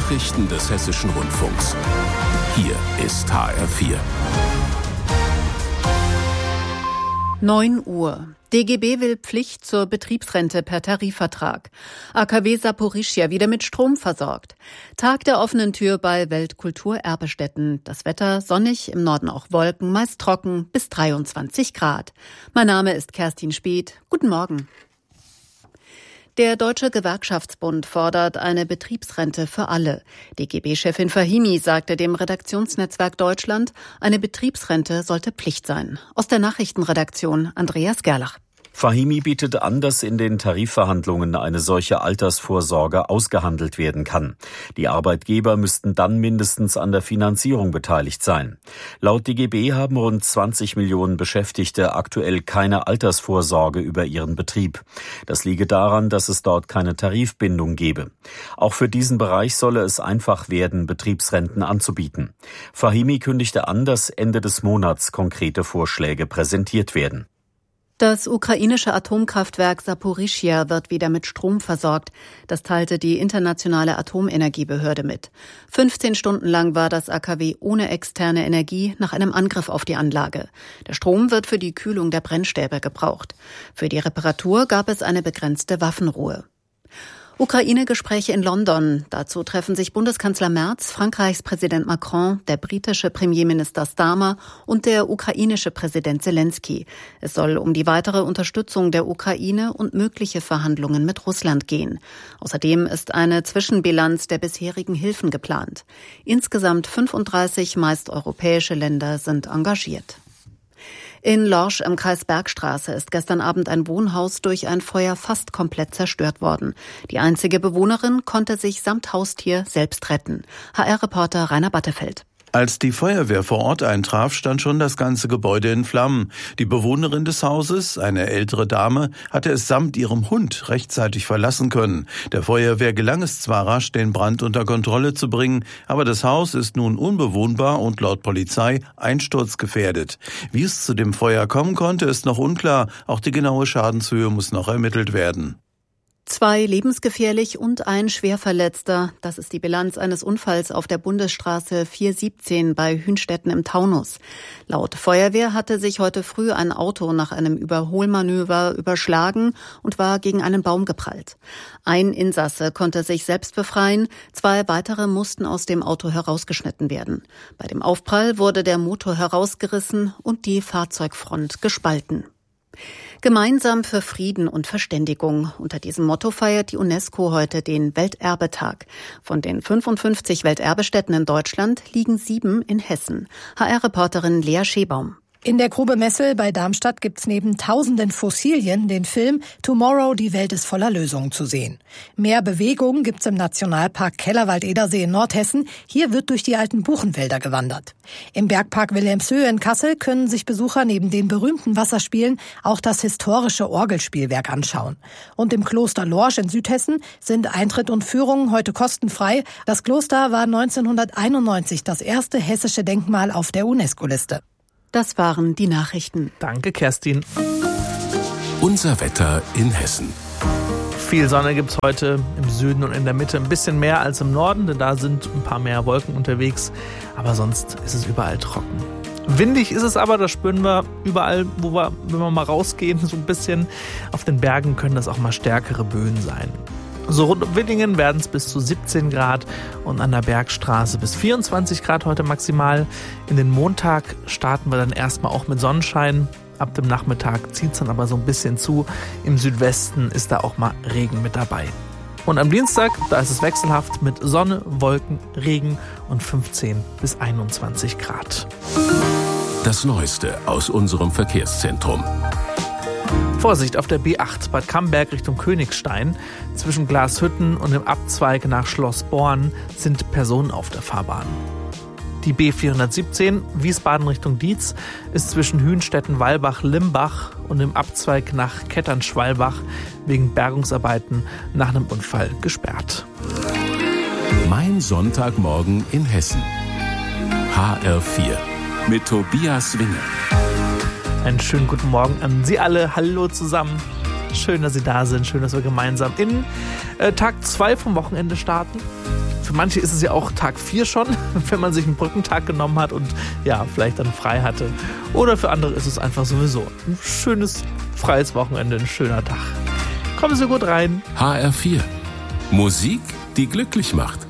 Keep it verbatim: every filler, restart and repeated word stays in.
Nachrichten des Hessischen Rundfunks. Hier ist H R vier. neun Uhr. D G B will Pflicht zur Betriebsrente per Tarifvertrag. A K W Saporischschja wieder mit Strom versorgt. Tag der offenen Tür bei Weltkulturerbestätten. Das Wetter sonnig, im Norden auch Wolken, meist trocken bis dreiundzwanzig Grad. Mein Name ist Kerstin Speth. Guten Morgen. Der Deutsche Gewerkschaftsbund fordert eine Betriebsrente für alle. D G B-Chefin Fahimi sagte dem Redaktionsnetzwerk Deutschland, eine Betriebsrente sollte Pflicht sein. Aus der Nachrichtenredaktion Andreas Gerlach. Fahimi bietet an, dass in den Tarifverhandlungen eine solche Altersvorsorge ausgehandelt werden kann. Die Arbeitgeber müssten dann mindestens an der Finanzierung beteiligt sein. Laut D G B haben rund zwanzig Millionen Beschäftigte aktuell keine Altersvorsorge über ihren Betrieb. Das liege daran, dass es dort keine Tarifbindung gebe. Auch für diesen Bereich solle es einfach werden, Betriebsrenten anzubieten. Fahimi kündigte an, dass Ende des Monats konkrete Vorschläge präsentiert werden. Das ukrainische Atomkraftwerk Saporischschja wird wieder mit Strom versorgt. Das teilte die Internationale Atomenergiebehörde mit. fünfzehn Stunden lang war das A K W ohne externe Energie nach einem Angriff auf die Anlage. Der Strom wird für die Kühlung der Brennstäbe gebraucht. Für die Reparatur gab es eine begrenzte Waffenruhe. Ukraine-Gespräche in London. Dazu treffen sich Bundeskanzler Merz, Frankreichs Präsident Macron, der britische Premierminister Starmer und der ukrainische Präsident Zelensky. Es soll um die weitere Unterstützung der Ukraine und mögliche Verhandlungen mit Russland gehen. Außerdem ist eine Zwischenbilanz der bisherigen Hilfen geplant. Insgesamt fünfunddreißig meist europäische Länder sind engagiert. In Lorsch im Kreis Bergstraße ist gestern Abend ein Wohnhaus durch ein Feuer fast komplett zerstört worden. Die einzige Bewohnerin konnte sich samt Haustier selbst retten. H R-Reporter Rainer Battefeld. Als die Feuerwehr vor Ort eintraf, stand schon das ganze Gebäude in Flammen. Die Bewohnerin des Hauses, eine ältere Dame, hatte es samt ihrem Hund rechtzeitig verlassen können. Der Feuerwehr gelang es zwar rasch, den Brand unter Kontrolle zu bringen, aber das Haus ist nun unbewohnbar und laut Polizei einsturzgefährdet. Wie es zu dem Feuer kommen konnte, ist noch unklar. Auch die genaue Schadenshöhe muss noch ermittelt werden. Zwei lebensgefährlich und ein Schwerverletzter. Das ist die Bilanz eines Unfalls auf der Bundesstraße vierhundertsiebzehn bei Hünstetten im Taunus. Laut Feuerwehr hatte sich heute früh ein Auto nach einem Überholmanöver überschlagen und war gegen einen Baum geprallt. Ein Insasse konnte sich selbst befreien, zwei weitere mussten aus dem Auto herausgeschnitten werden. Bei dem Aufprall wurde der Motor herausgerissen und die Fahrzeugfront gespalten. Gemeinsam für Frieden und Verständigung. Unter diesem Motto feiert die UNESCO heute den Welterbetag. Von den fünfundfünfzig Welterbestätten in Deutschland liegen sieben in Hessen. H R-Reporterin Lea Schebaum. In der Grube Messel bei Darmstadt gibt's neben tausenden Fossilien den Film Tomorrow, die Welt ist voller Lösungen zu sehen. Mehr Bewegung gibt's im Nationalpark Kellerwald-Edersee in Nordhessen. Hier wird durch die alten Buchenwälder gewandert. Im Bergpark Wilhelmshöhe in Kassel können sich Besucher neben den berühmten Wasserspielen auch das historische Orgelspielwerk anschauen. Und im Kloster Lorsch in Südhessen sind Eintritt und Führungen heute kostenfrei. Das Kloster war neunzehnhunderteinundneunzig das erste hessische Denkmal auf der UNESCO-Liste. Das waren die Nachrichten. Danke, Kerstin. Unser Wetter in Hessen. Viel Sonne gibt's heute im Süden und in der Mitte. Ein bisschen mehr als im Norden, denn da sind ein paar mehr Wolken unterwegs. Aber sonst ist es überall trocken. Windig ist es aber, das spüren wir überall, wo wir, wenn wir mal rausgehen, so ein bisschen. Auf den Bergen können das auch mal stärkere Böen sein. So rund um Willingen werden es bis zu siebzehn Grad und an der Bergstraße bis vierundzwanzig Grad heute maximal. In den Montag starten wir dann erstmal auch mit Sonnenschein. Ab dem Nachmittag zieht es dann aber so ein bisschen zu. Im Südwesten ist da auch mal Regen mit dabei. Und am Dienstag, da ist es wechselhaft mit Sonne, Wolken, Regen und fünfzehn bis einundzwanzig Grad. Das Neueste aus unserem Verkehrszentrum. Vorsicht auf der B acht Bad Camberg Richtung Königstein. Zwischen Glashütten und dem Abzweig nach Schloss Born sind Personen auf der Fahrbahn. Die B vierhundertsiebzehn Wiesbaden Richtung Dietz ist zwischen Hünstetten-Walbach-Limbach und dem Abzweig nach Kettern-Schwalbach wegen Bergungsarbeiten nach einem Unfall gesperrt. Mein Sonntagmorgen in Hessen. H R vier mit Tobias Winge. Einen schönen guten Morgen an Sie alle. Hallo zusammen. Schön, dass Sie da sind. Schön, dass wir gemeinsam in äh, Tag zwei vom Wochenende starten. für manche ist es ja auch Tag vier schon, wenn man sich einen Brückentag genommen hat und ja, vielleicht dann frei hatte. Oder für andere ist es einfach sowieso ein schönes, freies Wochenende, ein schöner Tag. Kommen Sie gut rein. H R vier. Musik, die glücklich macht.